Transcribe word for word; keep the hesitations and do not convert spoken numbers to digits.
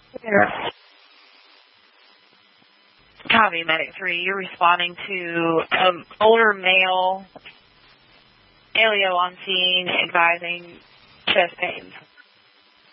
Yeah. Copy, Medic three. You're responding to an older male, Alio on scene, advising chest pains.